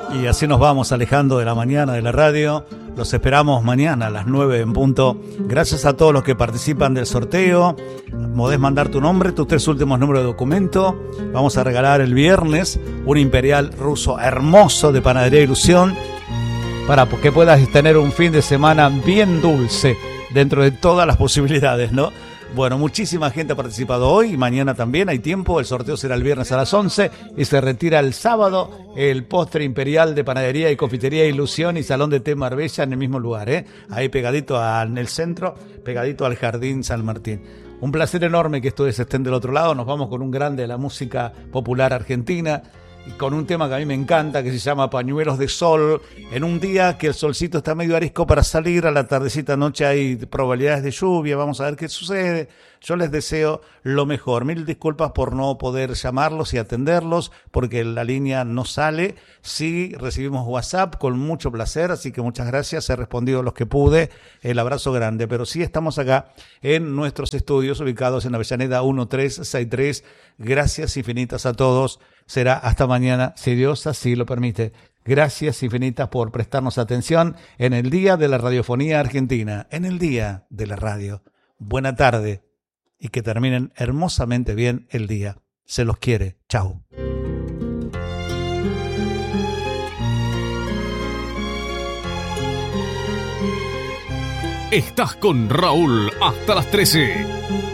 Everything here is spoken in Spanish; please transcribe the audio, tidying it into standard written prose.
Y así nos vamos alejando de la mañana de la radio. Los esperamos mañana a las 9 en punto. Gracias a todos los que participan del sorteo. Podés mandar tu nombre, tus 3 últimos números de documento. Vamos a regalar el viernes un imperial ruso hermoso de Panadería Ilusión para que puedas tener un fin de semana bien dulce dentro de todas las posibilidades, ¿no? Bueno, muchísima gente ha participado hoy y mañana también hay tiempo. El sorteo será el viernes a las 11 y se retira el sábado el postre imperial de Panadería y Confitería Ilusión y Salón de Té Marbella en el mismo lugar, ahí pegadito en el centro, pegadito al Jardín San Martín. Un placer enorme que ustedes estén del otro lado. Nos vamos con un grande de la música popular argentina y con un tema que a mí me encanta, que se llama Pañuelos de Sol. En un día que el solcito está medio arisco para salir, a la tardecita noche hay probabilidades de lluvia, vamos a ver qué sucede. Yo les deseo lo mejor. Mil disculpas por no poder llamarlos y atenderlos, porque la línea no sale. Sí, recibimos WhatsApp con mucho placer, así que muchas gracias. He respondido los que pude. El abrazo grande. Pero sí estamos acá en nuestros estudios ubicados en Avellaneda 1363. Gracias infinitas a todos. Será hasta mañana, si Dios así lo permite. Gracias infinitas por prestarnos atención en el Día de la Radiofonía Argentina, en el Día de la Radio. Buena tarde y que terminen hermosamente bien el día. Se los quiere. Chau. Estás con Raúl hasta las 13.